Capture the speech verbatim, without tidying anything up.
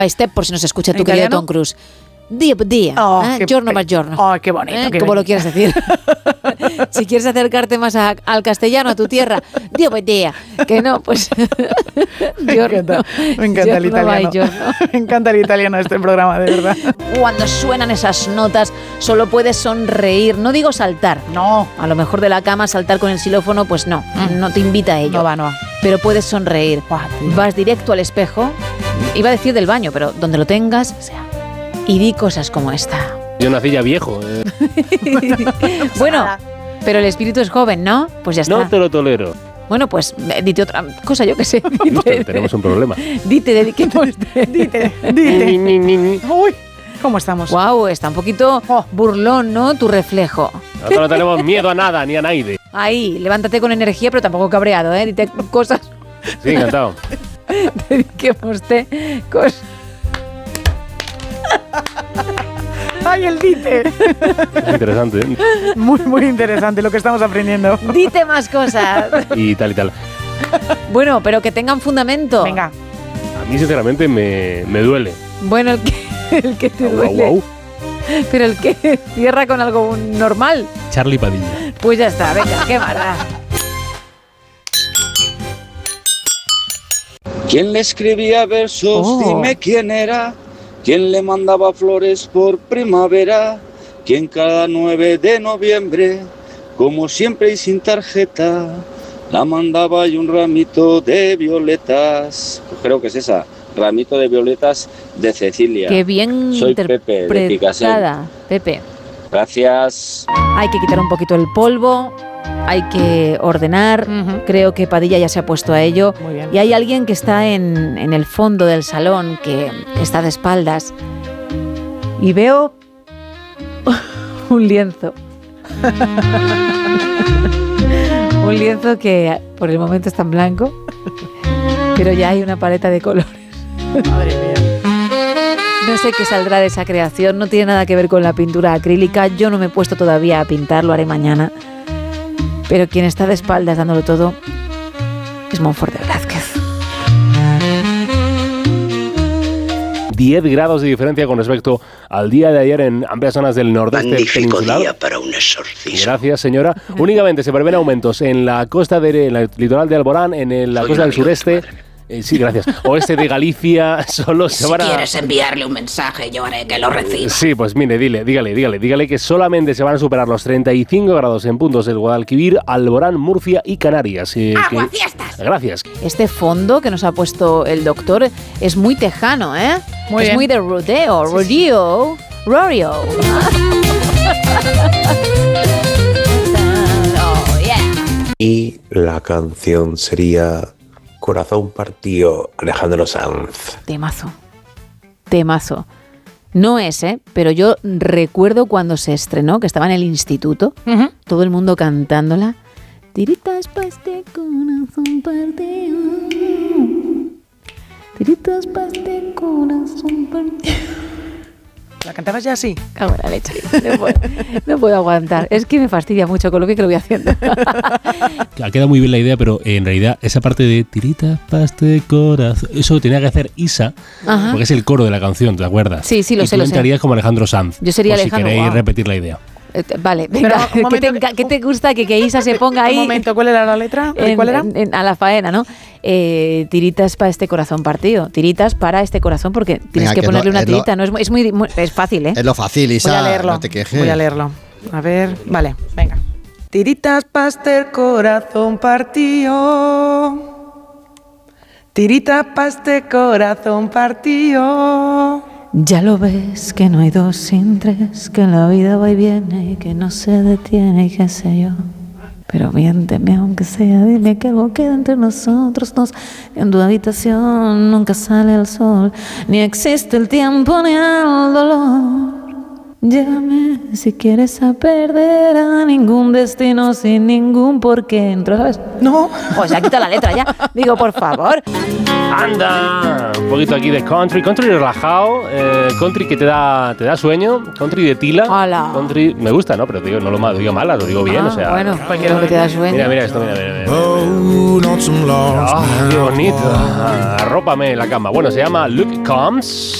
Step, por si nos escucha tu querido Tom Cruise. Día por día, oh, ¿eh? giorno per giorno. Oh, qué bonito. ¿Eh? Qué Como bonito. lo quieres decir. Si quieres acercarte más a, al castellano, a tu tierra, día por día. Que no, pues. Me encanta, me encanta el italiano. Me encanta el italiano de este programa, de verdad. Cuando suenan esas notas, solo puedes sonreír. No digo saltar. No. A lo mejor de la cama, saltar con el xilófono, pues no. Mm. No te invita a ello. No va, no va. Pero puedes sonreír. Buah, vas directo al espejo. Iba a decir del baño, pero donde lo tengas, o sea, y di cosas como esta. Yo nací ya viejo. Eh. Bueno, pero el espíritu es joven, ¿no? Pues ya está. No te lo tolero. Bueno, pues dite otra cosa, yo qué sé. Dite, tenemos un problema. Dite, dediquemos. Dite, dite. Ni, ni, ni. Uy, ¿cómo estamos? Guau, está un poquito oh. burlón, ¿no? Tu reflejo. Nosotros no tenemos miedo a nada, ni a nadie. Ahí, levántate con energía, pero tampoco cabreado, ¿eh? Dite cosas. Sí, encantado. Dediquemos cosas. ¡Ay, el dite! Es interesante, ¿eh? Muy, muy interesante lo que estamos aprendiendo. Dite más cosas. Y tal y tal. Bueno, pero que tengan fundamento. Venga. A mí, sinceramente, me, me duele. Bueno, el que, el que te duele. Wow, wow. Pero el que cierra con algo normal. Charlie Padilla. Pues ya está, venga, qué mala. ¿Quién le escribía versos? Oh. Dime quién era. ¿Quién le mandaba flores por primavera? ¿Quién cada nueve de noviembre, como siempre y sin tarjeta, la mandaba y un ramito de violetas? Pues creo que es esa, ramito de violetas de Cecilia. Qué bien Soy Pepe de Picasso. Pepe. Gracias. Hay que quitar un poquito el polvo, hay que ordenar. Uh-huh. Creo que Padilla ya se ha puesto a ello. Muy bien. Y hay alguien que está en, en el fondo del salón, que está de espaldas. Y veo un lienzo. Un lienzo que por el momento está en blanco, pero ya hay una paleta de colores. Madre mía. No sé qué saldrá de esa creación, no tiene nada que ver con la pintura acrílica. Yo no me he puesto todavía a pintar, lo haré mañana. Pero quien está de espaldas dándolo todo es Monfort de Velázquez. diez grados de diferencia con respecto al día de ayer en amplias zonas del nordeste Magnífico peninsular. día para un exorcismo. Gracias, señora. Únicamente se prevén aumentos en la costa de, en el litoral de Alborán, en el, la Soy costa un del amigo de sureste. tu madre. Eh, sí, gracias. Oeste de Galicia, solo se Si van a... quieres enviarle un mensaje, yo haré que lo reciba. Sí, pues mire, dile, dígale, dígale, dígale que solamente se van a superar los treinta y cinco grados en puntos del Guadalquivir, Alborán, Murcia y Canarias. Eh, ¡Agua, que... fiestas! Gracias. Este fondo que nos ha puesto el doctor es muy tejano, ¿eh? Muy es bien. muy de rodeo, Sí, rodeo, rodeo. Oh, yeah. Y la canción sería Corazón partido, Alejandro Sanz. Temazo, temazo. No es, ¿eh? Pero yo recuerdo cuando se estrenó, que estaba en el instituto, Uh-huh. todo el mundo cantándola. Tiritas pa' este corazón partido. Tiritas pa' este corazón partido. ¿La cantabas ya así? Cago en la leche. No puedo, no puedo aguantar. Es que me fastidia mucho con lo que lo voy haciendo. Ha quedado muy bien la idea, pero en realidad esa parte de tiritas paste corazón, eso tenía que hacer Isa, Ajá. porque es el coro de la canción, ¿te acuerdas? Sí, sí, lo y sé, tú lo sé. entrarías como Alejandro Sanz. Yo sería por Alejandro, si queréis wow. repetir la idea. Eh, Vale, venga. Pero, un ¿Qué, momento, te, enca- qué te gusta que, que Isa se ponga ahí? Un momento, ¿cuál era la letra? En- ¿Cuál era? en- en- a la faena, ¿no? Eh, tiritas para este corazón partido. Tiritas para este corazón, porque tienes Venga, que, que ponerle no- una es lo- tirita. No es, muy- es muy, muy- es fácil, ¿eh? Es lo fácil, Isa. Voy a leerlo. No te quejes. Voy a leerlo. A ver, vale, venga. Tiritas paste corazón partido. Tiritas paste corazón partido. Ya lo ves que no hay dos sin tres, que la vida va y viene y que no se detiene y qué sé yo. Pero miénteme aunque sea, dime que algo queda entre nosotros dos. En tu habitación nunca sale el sol, ni existe el tiempo ni el dolor. Llévame si quieres a perder a ningún destino sin ningún porqué. ¿Entro, sabes? No. Pues ya quita la letra ya. Digo, por favor. Anda, un poquito aquí de country, country relajado, eh, country que te da, te da sueño, country de tila. Hola. Country me gusta, ¿no? Pero digo, no lo digo mal, lo digo bien, Ah, o sea. bueno, cualquiera que te da sueño. Mira, mira esto, mira, mira, mira. Oh, qué bonito. Arrópame en la cama. Bueno, se llama Luke Combs.